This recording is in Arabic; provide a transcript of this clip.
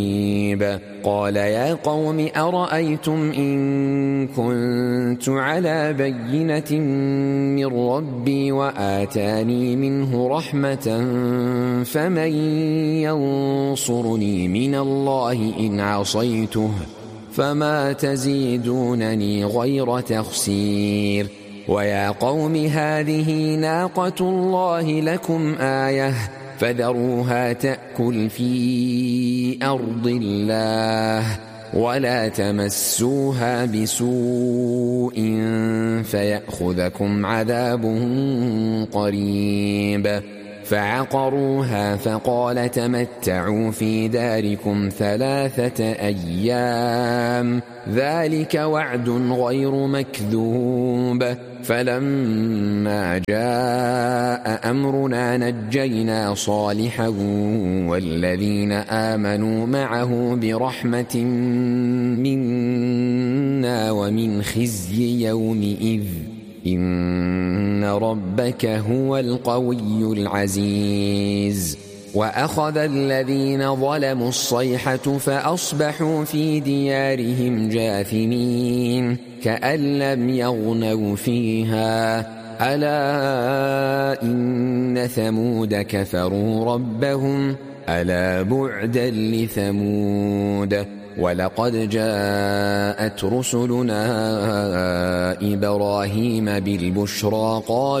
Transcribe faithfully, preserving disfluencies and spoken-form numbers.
قال يا قوم أرأيتم إن كنت على بينة من ربي وآتاني منه رحمة فمن ينصرني من الله إن عصيته فما تزيدونني غير تخسير ويا قوم هذه ناقة الله لكم آية فذروها تأكل في أرض الله ولا تمسوها بسوء فيأخذكم عذاب قريب فعقروها فقال تمتعوا في داركم ثلاثة أيام ذلك وعد غير مكذوب فلما جاء أمرنا نجينا صالحا والذين آمنوا معه برحمة منا ومن خزي يومئذ إن ربك هو القوي العزيز وأخذ الذين ظلموا الصيحة فأصبحوا في ديارهم جاثمين كأن لم يغنوا فيها ألا إن ثمود كفروا ربهم ألا بعدا لثمود ولقد جاءت رسلنا إبراهيم بالبشرى قالوا